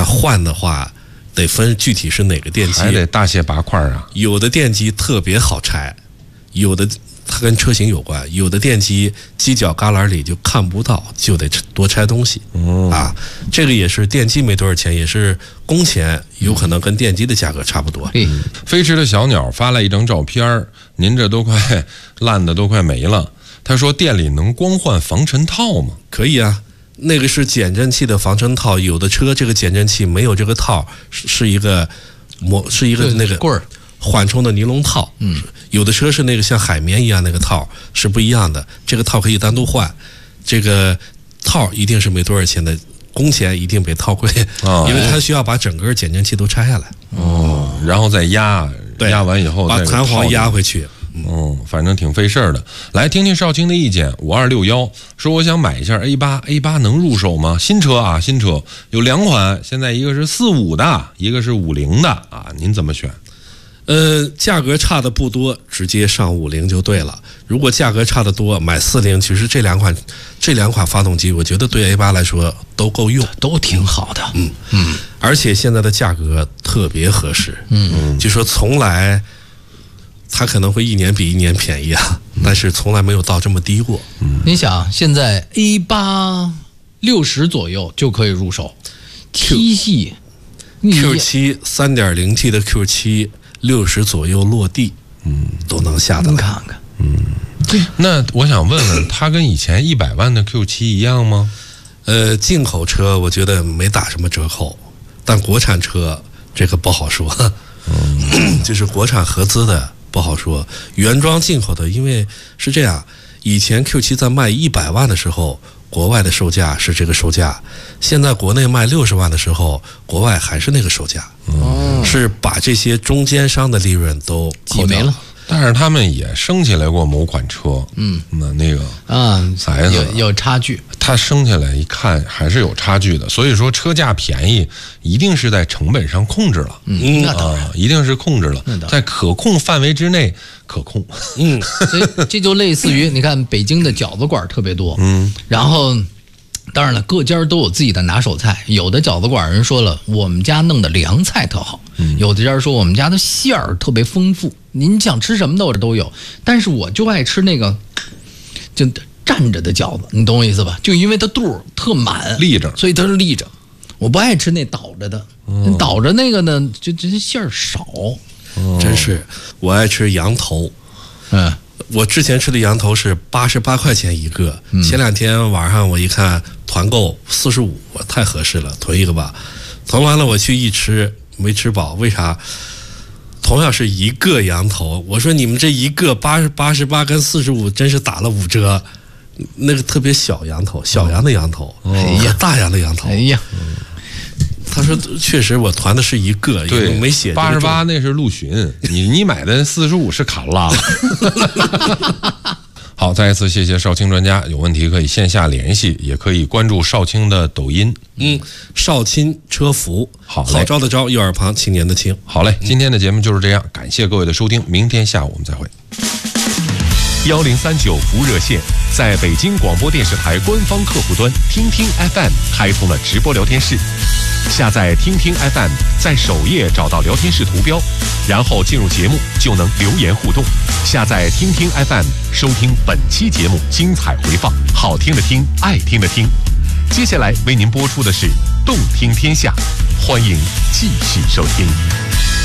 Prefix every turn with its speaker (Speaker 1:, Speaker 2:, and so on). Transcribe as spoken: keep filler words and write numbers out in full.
Speaker 1: 换的话，得分具体是哪个电机，
Speaker 2: 还得大卸八块啊。
Speaker 1: 有的电机特别好拆，有的它跟车型有关，有的电机犄角旮旯里就看不到，就得多拆东西。嗯啊，这个也是电机没多少钱，也是工钱，有可能跟电机的价格差不多。
Speaker 2: 嗯，飞驰的小鸟发来一张照片，您这都快烂的都快没了。他说店里能光换防尘套吗？
Speaker 1: 可以啊，那个是减震器的防尘套，有的车这个减震器没有这个套，是一个模是一个那个
Speaker 3: 棍儿
Speaker 1: 缓冲的尼龙套。嗯，有的车是那个像海绵一样那个套，是不一样的，这个套可以单独换，这个套一定是没多少钱的，工钱一定比套贵，哦、因为它需要把整个减震器都拆下来，
Speaker 2: 哦，然后再压，压完以后
Speaker 1: 把弹簧压回去。
Speaker 2: 嗯，反正挺费事儿的。来听听少卿的意见。五二六幺说，我想买一下 A 八 A 八能入手吗？新车啊，新车有两款，现在一个是四五的，一个是五零的啊，您怎么选？
Speaker 1: 呃，价格差的不多，直接上五零就对了。如果价格差的多，买四零，其实这两款这两款发动机，我觉得对 A 八来说都够用，
Speaker 3: 都挺好的。
Speaker 1: 嗯嗯，而且现在的价格特别合适。嗯，就说从来。它可能会一年比一年便宜啊，但是从来没有到这么低过。
Speaker 3: 嗯、你想，现在 A 八六十左右就可以入手 ，T 系
Speaker 1: Q 七 三点零 T 的 Q 七六十左右落地，嗯，都能下得来。
Speaker 3: 你看看，
Speaker 2: 嗯，那我想问问，它跟以前一百万的 Q 七一样吗？
Speaker 1: 呃，进口车我觉得没打什么折扣，但国产车这个不好说，嗯、就是国产合资的。不好说，原装进口的，因为是这样，以前 Q 七在卖一百万的时候，国外的售价是这个售价，现在国内卖六十万的时候，国外还是那个售价，嗯、是把这些中间商的利润都
Speaker 3: 挤没了。
Speaker 2: 但是他们也升起来过某款车，嗯，那那个
Speaker 3: 啊，有有差距，
Speaker 2: 它升起来一看还是有差距的，所以说车价便宜一定是在成本上控制了，
Speaker 3: 嗯，那当然、
Speaker 2: 呃、一定是控制了，在可控范围之内可控，
Speaker 3: 嗯，所以这就类似于你看北京的饺子馆特别多，嗯，然后。当然了，各家都有自己的拿手菜。有的饺子馆人说了，我们家弄的凉菜特好；嗯、有的家说我们家的馅儿特别丰富。您想吃什么的我这都有，但是我就爱吃那个就站着的饺子，你懂我意思吧？就因为它肚特满，
Speaker 2: 立着，
Speaker 3: 所以它是立着。我不爱吃那倒着的，哦、倒着那个呢，就这馅儿少。
Speaker 1: 哦、真是，我爱吃羊头。嗯。我之前吃的羊头是八十八块钱一个，嗯、前两天晚上我一看团购四十五，我太合适了，囤一个吧。囤完了我去一吃没吃饱，为啥？同样是一个羊头，我说你们这一个八十八十八跟四十五真是打了五折。那个特别小羊头，小羊的羊头，哎呀，大羊的羊头，
Speaker 3: 哎呀。
Speaker 2: 嗯
Speaker 1: 他说：“确实，我团的是一个，
Speaker 2: 对，
Speaker 1: 没写
Speaker 2: 八十八那是陆巡，你你买的四十五是卡拉。”好，再一次谢谢少卿专家，有问题可以线下联系，也可以关注少卿的抖音。
Speaker 1: 嗯，少卿车服，
Speaker 2: 好，
Speaker 1: 好招的招，右耳旁青年的青。
Speaker 2: 好嘞，今天的节目就是这样，感谢各位的收听，明天下午我们再会。
Speaker 4: 幺零三九服务热线在北京广播电视台官方客户端听听 F M 开通了直播聊天室，下载听听 F M， 在首页找到聊天室图标，然后进入节目就能留言互动。下载听听 F M， 收听本期节目精彩回放，好听的听，爱听的听。接下来为您播出的是动听天下，欢迎继续收听。